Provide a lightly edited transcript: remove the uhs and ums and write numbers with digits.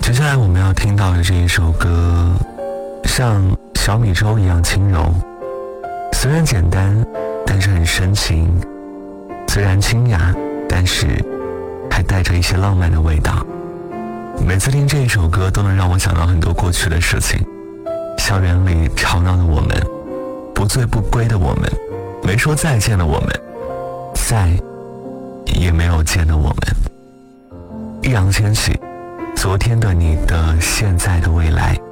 接下来我们要听到的这一首歌，像小米粥一样轻柔，虽然简单，但是很深情；虽然清雅，但是还带着一些浪漫的味道。每次听这一首歌，都能让我想到很多过去的事情。校园里吵闹的我们，不醉不归的我们，没说再见的我们，再也没有见的我们。易烊千玺，昨天的你的现在的未来。